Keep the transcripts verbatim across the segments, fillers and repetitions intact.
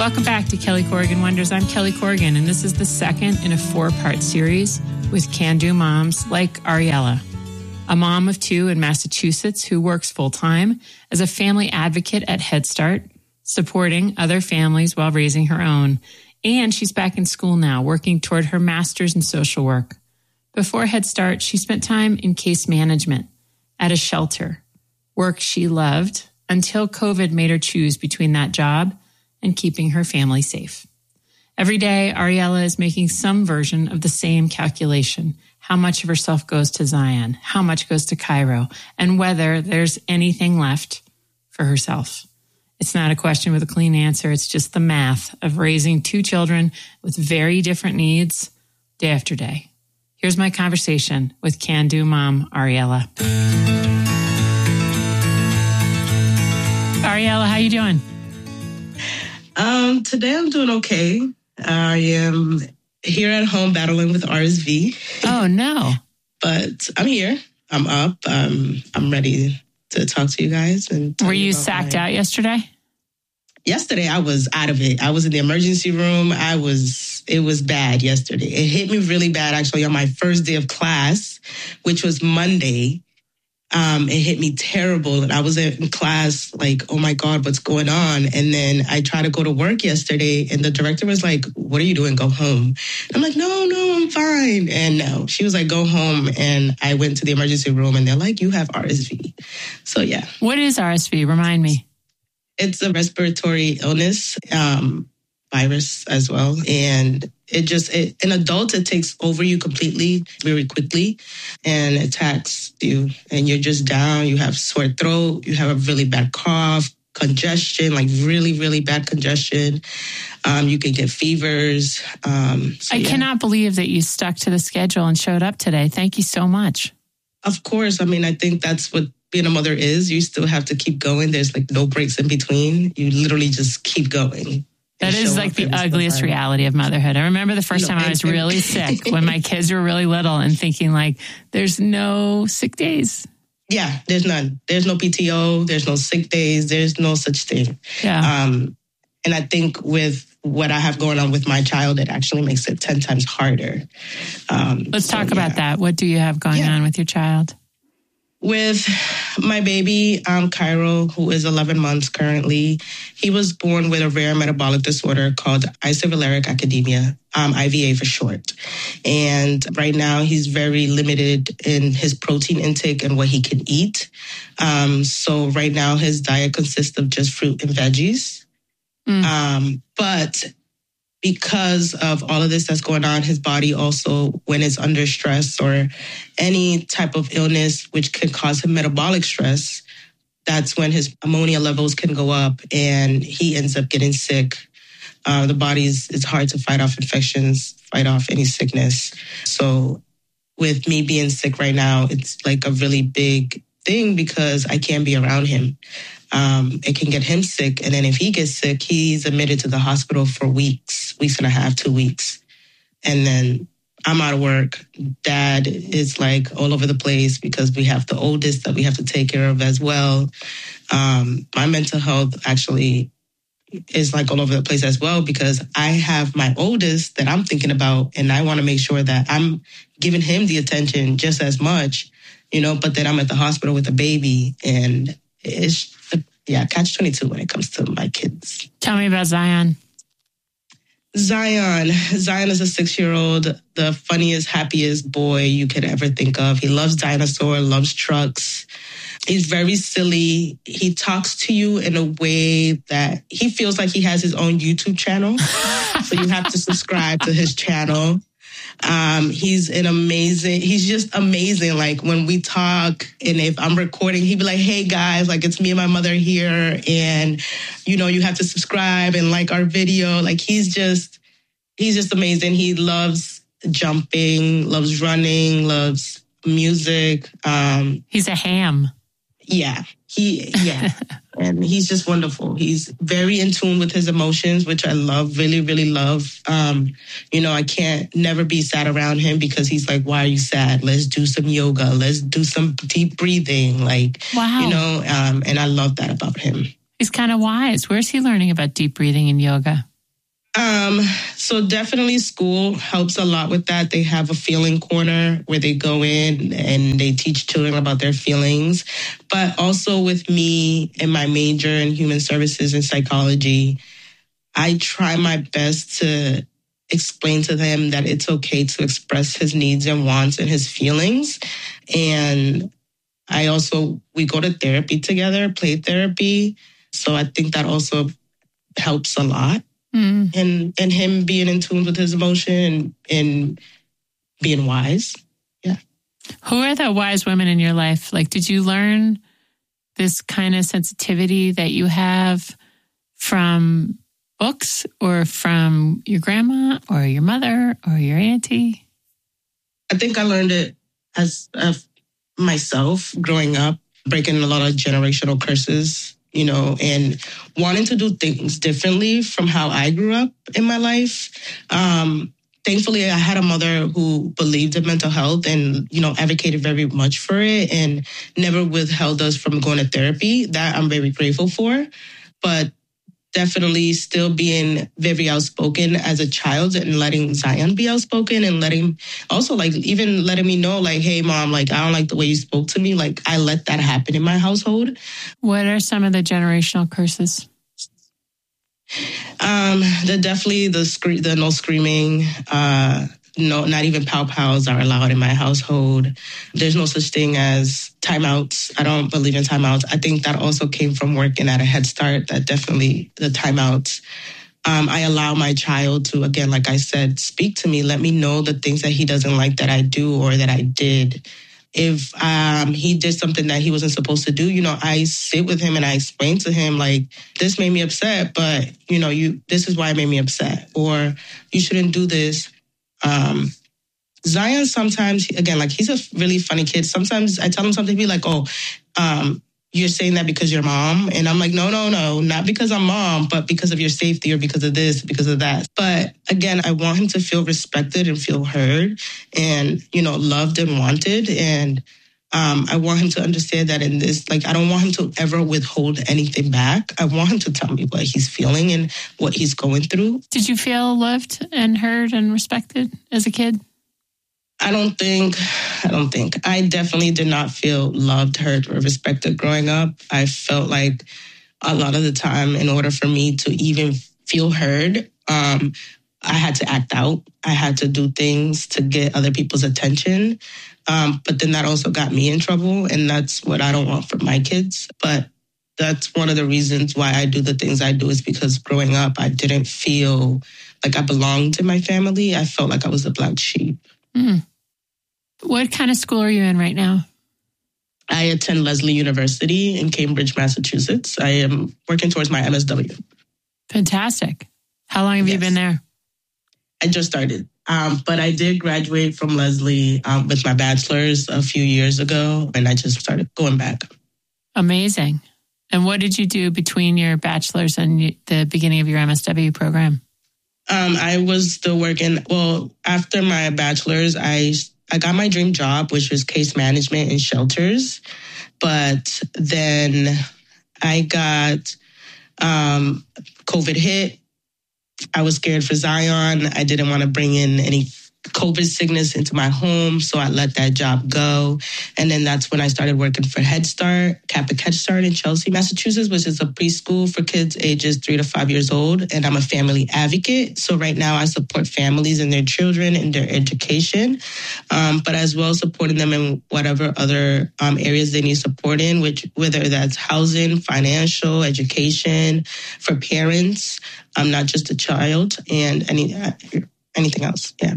Welcome back to Kelly Corrigan Wonders. I'm Kelly Corrigan, and this is the second in a four-part series with can-do moms like Ariella, a mom of two in Massachusetts who works full-time as a family advocate at Head Start, supporting other families while raising her own. And she's back in school now, working toward her master's in social work. Before Head Start, she spent time in case management at a shelter, work she loved until COVID made her choose between that job and keeping her family safe. Every day, Ariella is making some version of the same calculation. How much of herself goes to Zion? How much goes to Cairo? And whether there's anything left for herself. It's not a question with a clean answer. It's just the math of raising two children with very different needs day after day. Here's my conversation with can-do mom, Ariella. Ariella, how you doing? Um, today I'm doing okay. I am here at home battling with R S V. Oh, no. But I'm here. I'm up. Um, I'm ready to talk to you guys. And Were you sacked my... out yesterday? Yesterday, I was out of it. I was in the emergency room. I was, it was bad yesterday. It hit me really bad, actually, on my first day of class, which was Monday. Um, it hit me terrible. And I was in class like, oh my God, what's going on? And then I tried to go to work yesterday and the director was like, what are you doing? Go home. I'm like, no, no, I'm fine. And no, she was like, go home. And I went to the emergency room and they're like, you have R S V. So yeah. What is R S V? Remind me. It's a respiratory illness, um, virus as well. And it just, it, an adult, it takes over you completely, very quickly, and attacks you. And you're just down. You have sore throat. You have a really bad cough, congestion, like really, really bad congestion. Um, you can get fevers. Um, so, I yeah. cannot believe that you stuck to the schedule and showed up today. Thank you so much. Of course. I mean, I think that's what being a mother is. You still have to keep going. There's like no breaks in between. You literally just keep going. That is like the ugliest reality of motherhood. I remember the first you know, time I was really sick when my kids were really little and thinking like, there's no sick days. Yeah, there's none. There's no P T O. There's no sick days. There's no such thing. Yeah. Um, and I think with what I have going on with my child, it actually makes it ten times harder. Um, Let's so, talk yeah. about that. What do you have going yeah. on with your child? With my baby, um, Cairo, who is eleven months currently, he was born with a rare metabolic disorder called isovaleric acidemia, um, I V A for short. And right now he's very limited in his protein intake and what he can eat. Um, so right now his diet consists of just fruit and veggies. Mm. Um, but because of all of this that's going on, his body also, when it's under stress or any type of illness which can cause him metabolic stress, that's when his ammonia levels can go up and he ends up getting sick. Uh, the body's, it's hard to fight off infections, fight off any sickness. So with me being sick right now, it's like a really big thing because I can't be around him. Um, it can get him sick. And then if he gets sick, he's admitted to the hospital for weeks, weeks and a half, two weeks. And then I'm out of work. Dad is like all over the place because we have the oldest that we have to take care of as well. Um, my mental health actually is like all over the place as well because I have my oldest that I'm thinking about and I want to make sure that I'm giving him the attention just as much, you know, but then I'm at the hospital with a baby and it's, yeah, catch twenty-two when it comes to my kids. Tell me about Zion. Zion. Zion is a six-year-old, the funniest, happiest boy you could ever think of. He loves dinosaurs, loves trucks. He's very silly. He talks to you in a way that he feels like he has his own YouTube channel. So you have to subscribe to his channel. Um, he's an amazing, he's just amazing. Like when we talk and if I'm recording, he'd be like, hey guys, like it's me and my mother here. And, you know, you have to subscribe and like our video. Like he's just, he's just amazing. He loves jumping, loves running, loves music. Um, he's a ham. Yeah, he, yeah. And he's just wonderful. He's very in tune with his emotions, which I love, really, really love. Um, you know, I can't never be sad around him because he's like, why are you sad? Let's do some yoga. Let's do some deep breathing. Like, wow. You know, um, and I love that about him. He's kind of wise. Where's he learning about deep breathing and yoga? Um, so definitely school helps a lot with that. They have a feeling corner where they go in and they teach children about their feelings. But also with me and my major in human services and psychology, I try my best to explain to them that it's okay to express his needs and wants and his feelings. And I also, we go to therapy together, play therapy. So I think that also helps a lot. Mm. And and him being in tune with his emotion and, and being wise. Yeah. Who are the wise women in your life? Like, did you learn this kind of sensitivity that you have from books or from your grandma or your mother or your auntie? I think I learned it as uh, myself growing up, breaking a lot of generational curses, you know, and wanting to do things differently from how I grew up in my life. Um, thankfully, I had a mother who believed in mental health and, you know, advocated very much for it and never withheld us from going to therapy. That I'm very grateful for. But definitely still being very outspoken as a child and letting Zion be outspoken and letting also like even letting me know like, hey, mom, like, I don't like the way you spoke to me. Like I let that happen in my household. What are some of the generational curses? Um, the definitely the scre- the no screaming, uh, no, not even pow pows are allowed in my household. There's no such thing as timeouts. I don't believe in timeouts. I think that also came from working at a Head Start, that definitely the timeouts. Um, I allow my child to, again, like I said, speak to me, let me know the things that he doesn't like that I do or that I did. If um, he did something that he wasn't supposed to do, you know, I sit with him and I explain to him, like, this made me upset, but, you know, you this is why it made me upset. Or you shouldn't do this. Um, Zion sometimes, again, like he's a really funny kid. Sometimes I tell him something, be like, oh, um, you're saying that because you're mom. And I'm like, no, no, no, not because I'm mom, but because of your safety or because of this, because of that. But again, I want him to feel respected and feel heard and, you know, loved and wanted. And um, I want him to understand that in this, like, I don't want him to ever withhold anything back. I want him to tell me what he's feeling and what he's going through. Did you feel loved and heard and respected as a kid? I don't think, I don't think. I definitely did not feel loved, heard, or respected growing up. I felt like a lot of the time, in order for me to even feel heard, um, I had to act out. I had to do things to get other people's attention. Um, but then that also got me in trouble. And that's what I don't want for my kids. But that's one of the reasons why I do the things I do is because growing up, I didn't feel like I belonged to my family. I felt like I was a black sheep. Mm. What kind of school are you in right now? I attend Lesley University in Cambridge, Massachusetts. I am working towards my M S W. Fantastic. How long have yes. you been there? I just started. Um, but I did graduate from Lesley um, with my bachelor's a few years ago, and I just started going back. Amazing. And what did you do between your bachelor's and the beginning of your M S W program? Um, I was still working. Well, after my bachelor's, I I got my dream job, which was case management in shelters. But then I got um, COVID hit. I was scared for Zion. I didn't want to bring in any COVID sickness into my home, so I let that job go. And then that's when I started working for Head Start, Catholic Head Start in Chelsea, Massachusetts, which is a preschool for kids ages three to five years old. And I'm a family advocate. So right now I support families and their children in their education, um, but as well supporting them in whatever other um, areas they need support in, which whether that's housing, financial, education, for parents, um, not just a child, and any uh, anything else. Yeah.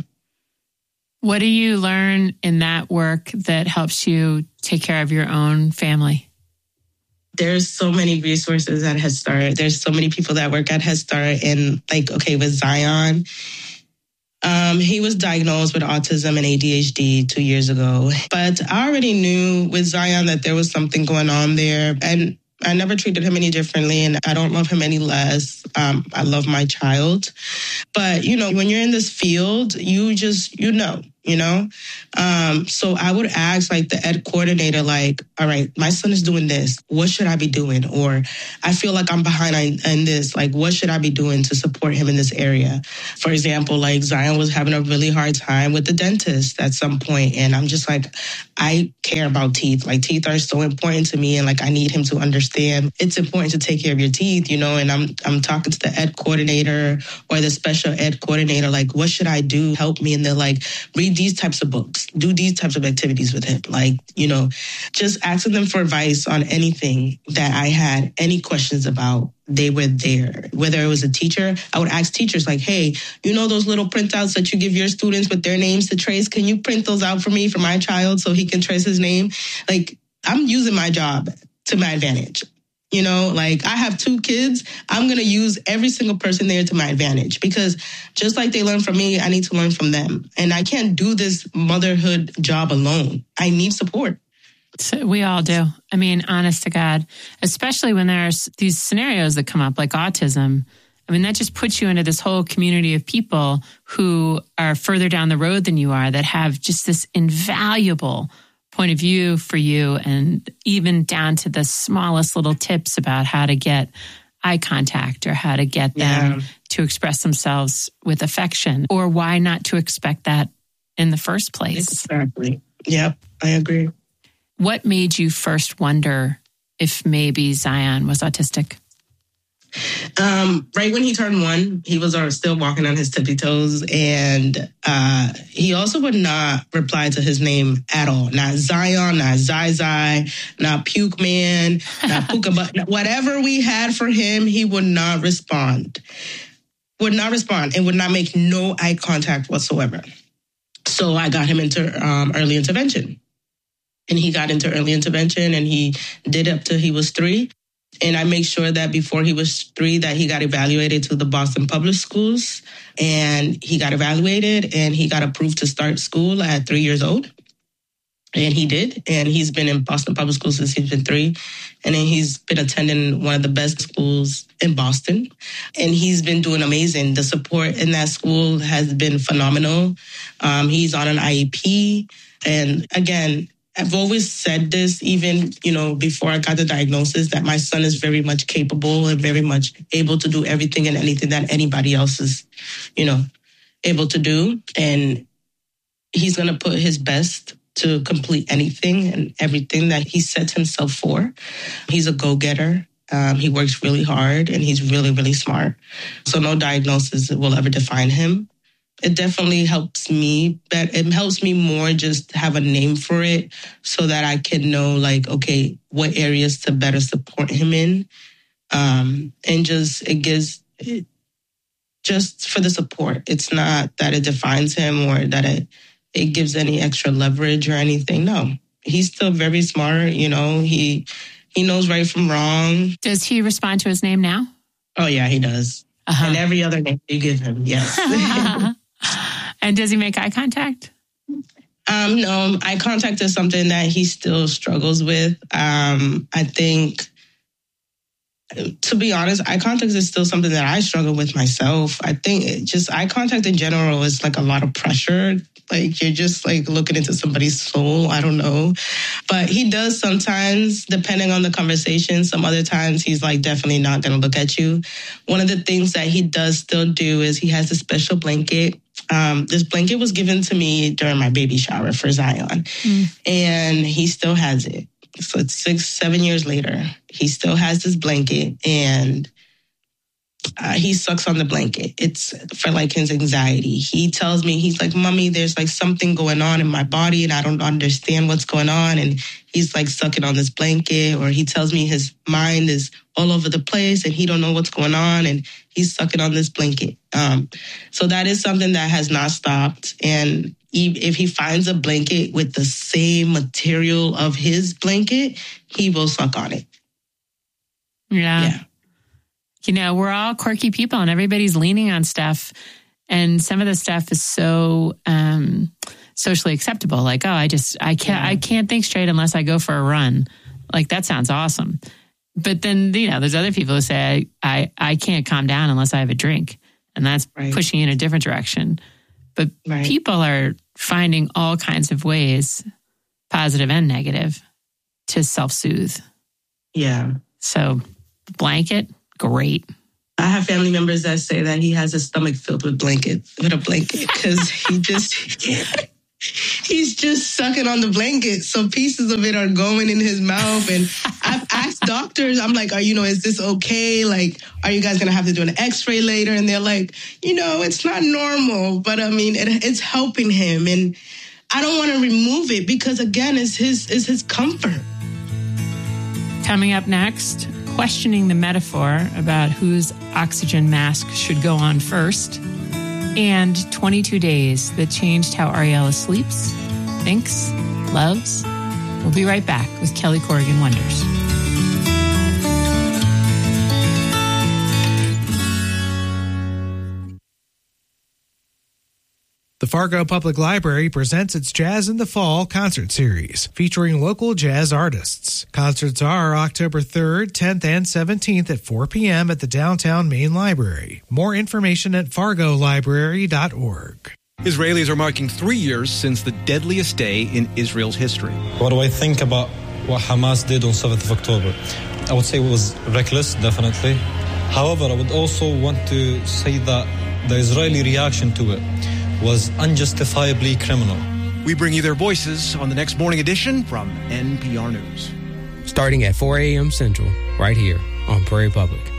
What do you learn in that work that helps you take care of your own family? There's so many resources at Head Start. There's so many people that work at Head Start. And like, okay, with Zion, um, he was diagnosed with autism and A D H D two years ago. But I already knew with Zion that there was something going on there. And I never treated him any differently, and I don't love him any less. Um, I love my child. But, you know, when you're in this field, you just, you know, you know? Um, so I would ask like the ed coordinator, like, all right, my son is doing this. What should I be doing? Or I feel like I'm behind in this. Like, what should I be doing to support him in this area? For example, like Zion was having a really hard time with the dentist at some point. And I'm just like, I care about teeth. Like teeth are so important to me. And like, I need him to understand it's important to take care of your teeth, you know? And I'm, I'm talking to the ed coordinator or the special ed coordinator, like, what should I do? Help me. And they're like, read these types of books, do these types of activities with him. Like, you know, just asking them for advice on anything that I had any questions about. They were there. Whether it was a teacher, I would ask teachers like, hey, you know those little printouts that you give your students with their names to trace? Can you print those out for me for my child so he can trace his name? Like, I'm using my job to my advantage. You know, like I have two kids. I'm going to use every single person there to my advantage because just like they learn from me, I need to learn from them. And I can't do this motherhood job alone. I need support. So we all do. I mean, honest to God, especially when there's these scenarios that come up like autism. I mean, that just puts you into this whole community of people who are further down the road than you are that have just this invaluable point of view for you, and even down to the smallest little tips about how to get eye contact or how to get them yeah. to express themselves with affection, or why not to expect that in the first place. Exactly. Yep, I agree. What made you first wonder if maybe Zion was autistic? Um, right when he turned one, he was uh, still walking on his tippy toes. And uh, he also would not reply to his name at all. Not Zion, not Zai Zai, not Puke Man, not Puka Butt. Whatever we had for him, he would not respond. Would not respond and would not make no eye contact whatsoever. So I got him into um, early intervention. And he got into early intervention and he did up till he was three. And I make sure that before he was three, that he got evaluated to the Boston Public Schools. And he got evaluated and he got approved to start school at three years old. And he did. And he's been in Boston Public Schools since he's been three. And then he's been attending one of the best schools in Boston. And he's been doing amazing. The support in that school has been phenomenal. Um, he's on an I E P. And again, I've always said this, even, you know, before I got the diagnosis, that my son is very much capable and very much able to do everything and anything that anybody else is, you know, able to do. And he's going to put his best to complete anything and everything that he sets himself for. He's a go-getter. Um, he works really hard and he's really, really smart. So no diagnosis will ever define him. It definitely helps me, but it helps me more just have a name for it so that I can know, like, okay, what areas to better support him in. Um, and just, it gives, it, just for the support. It's not that it defines him or that it, it gives any extra leverage or anything. No, he's still very smart. You know, he, he knows right from wrong. Does he respond to his name now? Oh, yeah, he does. Uh-huh. And every other name you give him, yes. And does he make eye contact? Um, no, eye contact is something that he still struggles with. Um, I think, to be honest, eye contact is still something that I struggle with myself. I think it just eye contact in general is like a lot of pressure. Like you're just like looking into somebody's soul. I don't know. But he does sometimes, depending on the conversation. Some other times he's like definitely not going to look at you. One of the things that he does still do is he has a special blanket. Um, this blanket was given to me during my baby shower for Zion. Mm. And he still has it. So it's six, seven years later. He still has this blanket and Uh, he sucks on the blanket. It's for like his anxiety. He tells me, he's like, Mommy, there's like something going on in my body and I don't understand what's going on. And he's like sucking on this blanket, or he tells me his mind is all over the place and he don't know what's going on and he's sucking on this blanket. Um, so that is something that has not stopped. And he, if he finds a blanket with the same material of his blanket, he will suck on it. Yeah. Yeah. You know, we're all quirky people and everybody's leaning on stuff. And some of the stuff is so um, socially acceptable. Like, oh, I just, I can't, yeah. I can't think straight unless I go for a run. Like, that sounds awesome. But then, you know, there's other people who say, I, I, I can't calm down unless I have a drink. And that's right. Pushing in a different direction. But Right. people are finding all kinds of ways, positive and negative, to self-soothe. Yeah. So blanket, great. I have family members that say that he has his stomach filled with blanket, with a blanket, because he just, he's just sucking on the blanket. So pieces of it are going in his mouth. And I've asked doctors, I'm like, are you know, is this okay? Like, are you guys going to have to do an x-ray later? And they're like, you know, it's not normal, but I mean, it, it's helping him. And I don't want to remove it because again, it's his, it's his comfort. Coming up next, questioning the metaphor about whose oxygen mask should go on first, and twenty-two days that changed how Ariella sleeps, thinks, loves. We'll be right back with Kelly Corrigan Wonders. The Fargo Public Library presents its Jazz in the Fall concert series, featuring local jazz artists. Concerts are October third, tenth, and seventeenth at four p.m. at the Downtown Main Library. More information at fargo library dot org. Israelis are marking three years since the deadliest day in Israel's history. What do I think about what Hamas did on seventh of October? I would say it was reckless, definitely. However, I would also want to say that the Israeli reaction to it was unjustifiably criminal. We bring you their voices on the next morning edition from N P R News. Starting at four a.m. Central, right here on Prairie Public.